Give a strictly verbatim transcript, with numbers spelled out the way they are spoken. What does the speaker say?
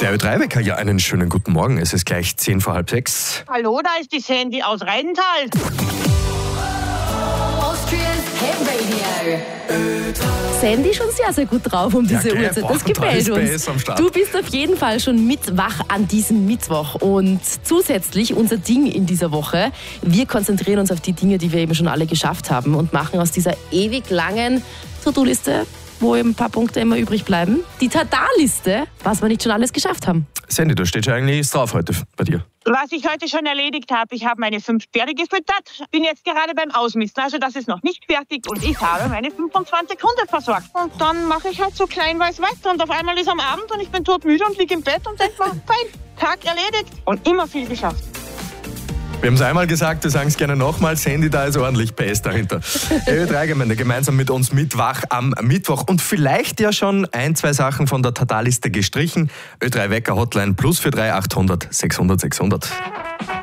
Der Ö drei Wecker, ja, einen schönen guten Morgen. Es ist gleich zehn vor halb sechs. Hallo, da ist die Sandy aus Rheintal. Sandy schon sehr, sehr gut drauf um diese Ja, gell, Uhrzeit. boah, Das gefällt da ist uns. Bass am Start. Du bist auf jeden Fall schon mit wach an diesem Mittwoch. Und zusätzlich unser Ding in dieser Woche. Wir konzentrieren uns auf die Dinge, die wir eben schon alle geschafft haben und machen aus dieser ewig langen To-Do-Liste, wo eben ein paar Punkte immer übrig bleiben, die Tada-Liste, was wir nicht schon alles geschafft haben. Sandy, da steht ja eigentlich drauf heute bei dir. Was ich heute schon erledigt habe, ich habe meine fünf Pferde gefüttert, bin jetzt gerade beim Ausmisten, also das ist noch nicht fertig und ich habe meine fünfundzwanzig Hunde versorgt. Und dann mache ich halt so kleinweise weiter und auf einmal ist am Abend und ich bin todmüde und liege im Bett und denke mir, fein, Tag erledigt und immer viel geschafft. Wir haben es einmal gesagt, wir sagen es gerne nochmal. Sandy, da ist ordentlich Bass dahinter. Ö drei Gemeinde gemeinsam mit uns mit wach am Mittwoch und vielleicht ja schon ein, zwei Sachen von der Tada-Liste gestrichen. Ö drei Wecker Hotline plus für drei achthundert sechshundert sechshundert.